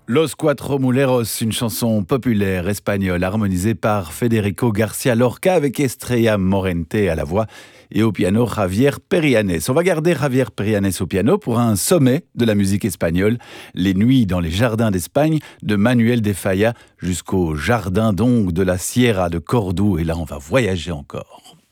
Los Cuatro Muleros, une chanson populaire espagnole harmonisée par Federico García Lorca avec Estrella Morente à la voix et au piano Javier Perianes. On va garder Javier Perianes au piano pour un sommet de la musique espagnole, les nuits dans les jardins d'Espagne de Manuel de Falla jusqu'au jardin donc de la Sierra de Cordoue. Et là, on va voyager encore.